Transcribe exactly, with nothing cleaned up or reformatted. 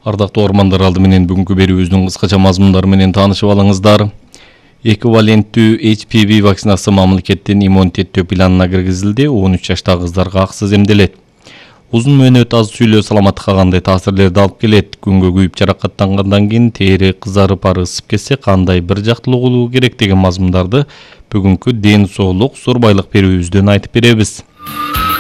Ардактуу ормандар алды менен бүгүнкү берүүбүздүн кыскача мазмундары менен таанышып алыңыздар. Эквиваленттүү эйч пи ви вакцинасы мамлекеттин иммунитеттөө планына киргизилди. он үч жаштагы кыздарга акысыз эмделет. Узун мөөнөт аз сүйлөө саламаттыкка кандай таасирлерди алып келет? Күнгө күйүп жаракаттангандан кийин тери кызарып ары ысып кетсе кандай бир жактылуу болуу керек деген мазмундарды бүгүнкү ден соолук сурбайлык берүүбүздөн айтып беребиз.